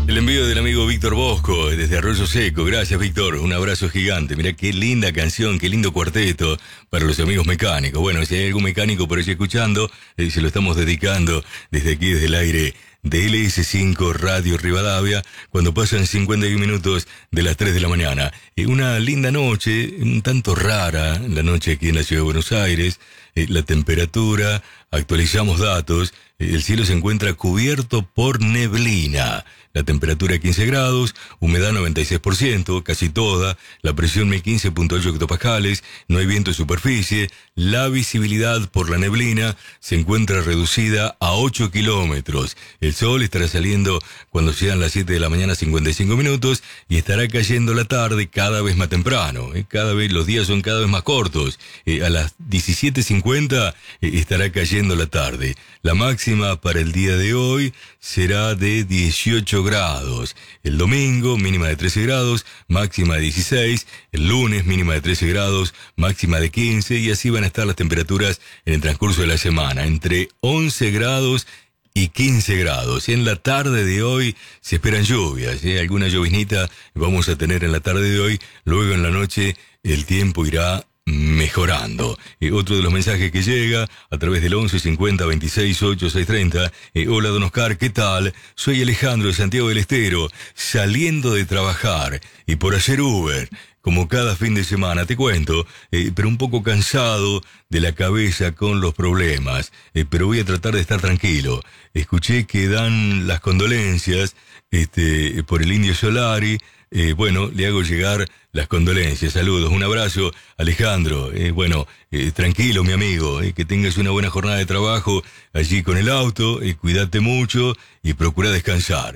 El envío del amigo Víctor Bosco desde Arroyo Seco. Gracias, Víctor. Un abrazo gigante. Mirá qué linda canción, qué lindo cuarteto para los amigos mecánicos. Bueno, si hay algún mecánico por allí escuchando, se lo estamos dedicando desde aquí, desde el aire de LS5 Radio Rivadavia, cuando pasan 51 minutos de las 3 de la mañana. Una linda noche, un tanto rara, la noche aquí en la ciudad de Buenos Aires. La temperatura, actualizamos datos, el cielo se encuentra cubierto por neblina. La temperatura 15 grados, humedad 96%, casi toda, la presión 1015.8 hectopascales, no hay viento de superficie, la visibilidad por la neblina se encuentra reducida a 8 kilómetros. El sol estará saliendo cuando sean las 7 de la mañana 55 minutos y estará cayendo la tarde cada vez más temprano. Cada vez los días son cada vez más cortos. A las 17:50 estará cayendo la tarde. La máxima para el día de hoy será de 18 grados. El domingo, mínima de 13 grados, máxima de 16. El lunes, mínima de 13 grados, máxima de 15. Y así van a estar las temperaturas en el transcurso de la semana. Entre 11 grados y 15 grados. En la tarde de hoy se esperan lluvias. Alguna lloviznita vamos a tener en la tarde de hoy. Luego en la noche el tiempo irá mejorando. Otro de los mensajes que llega a través del 11 50 26 8 630. Hola, don Oscar, ¿qué tal? Soy Alejandro de Santiago del Estero, saliendo de trabajar y por hacer Uber, como cada fin de semana, te cuento, pero un poco cansado de la cabeza con los problemas, pero voy a tratar de estar tranquilo. Escuché que dan las condolencias por el Indio Solari. Bueno, le hago llegar las condolencias. Saludos, un abrazo, Alejandro. Tranquilo, mi amigo, que tengas una buena jornada de trabajo allí con el auto, cuídate mucho y procura descansar.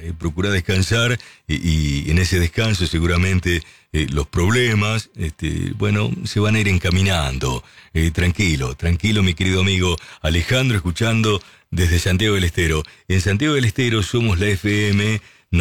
Y en ese descanso seguramente los problemas, se van a ir encaminando. Tranquilo, mi querido amigo Alejandro, escuchando desde Santiago del Estero. En Santiago del Estero somos la FM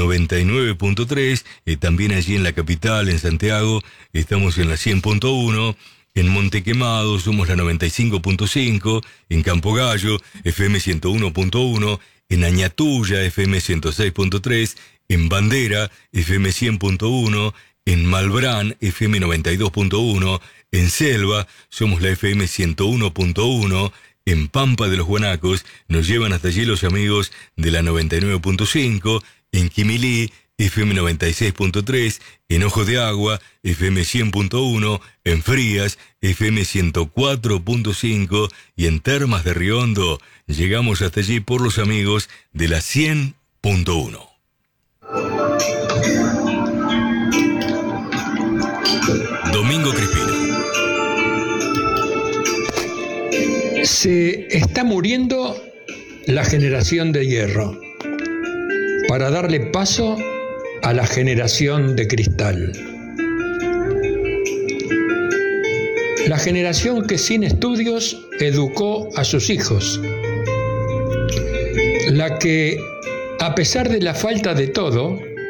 99.3, también allí en la capital, en Santiago, estamos en la 100.1, en Montequemado somos la 95.5, en Campo Gallo, FM 101.1, en Añatuya, FM 106.3, en Bandera, FM 100.1, en Malbrán, FM 92.1, en Selva, somos la FM 101.1, en Pampa de los Guanacos, nos llevan hasta allí los amigos de la 99.5, en Quimilí, FM 96.3, en Ojo de Agua, FM 100.1, en Frías, FM 104.5 y en Termas de Riondo llegamos hasta allí por los amigos de la 100.1. Domingo Crispino. Se está muriendo la generación de hierro para darle paso a la generación de cristal. La generación que sin estudios educó a sus hijos. La que, a pesar de la falta de todo,